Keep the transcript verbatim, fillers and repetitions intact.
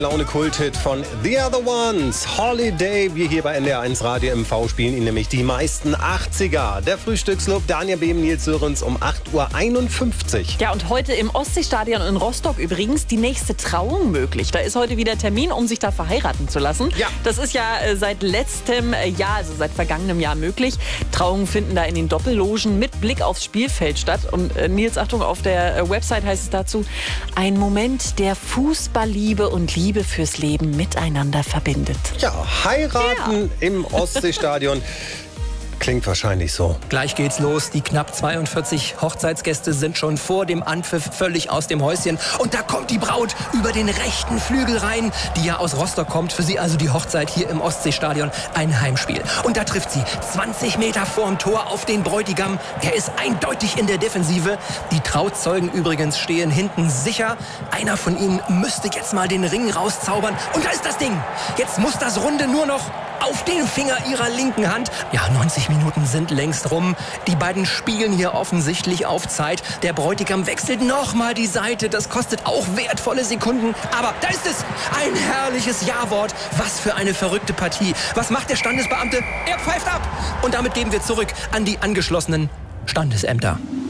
Laune Kulthit von The Other Ones, Holiday. Wir hier bei N D R eins Radio M V spielen Ihnen nämlich die meisten achtziger. Der Frühstücksclub, Daniel Behm, Nils Sörens um acht Uhr einundfünfzig. Ja, und heute im Ostseestadion in Rostock übrigens die nächste Trauung möglich. Da ist heute wieder Termin, um sich da verheiraten zu lassen. Ja. Das ist ja äh, seit letztem Jahr, also seit vergangenem Jahr möglich. Trauungen finden da in den Doppellogen mit Blick aufs Spielfeld statt. Und äh, Nils, Achtung, auf der äh, Website heißt es dazu, ein Moment der Fußballliebe und Liebe fürs Leben miteinander verbindet. Ja, heiraten ja. im Ostseestadion. Klingt wahrscheinlich so. Gleich geht's los. Die knapp zweiundvierzig Hochzeitsgäste sind schon vor dem Anpfiff völlig aus dem Häuschen. Und da kommt die Braut über den rechten Flügel rein, die ja aus Rostock kommt. Für sie also die Hochzeit hier im Ostseestadion ein Heimspiel. Und da trifft sie zwanzig Meter vorm Tor auf den Bräutigam. Er ist eindeutig in der Defensive. Die Trauzeugen übrigens stehen hinten sicher. Einer von ihnen müsste jetzt mal den Ring rauszaubern. Und da ist das Ding. Jetzt muss das Runde nur noch auf den Finger ihrer linken Hand. Ja, neunzig Minuten sind längst rum. Die beiden spielen hier offensichtlich auf Zeit. Der Bräutigam wechselt nochmal die Seite. Das kostet auch wertvolle Sekunden. Aber da ist es. Ein herrliches Ja-Wort. Was für eine verrückte Partie. Was macht der Standesbeamte? Er pfeift ab. Und damit geben wir zurück an die angeschlossenen Standesämter.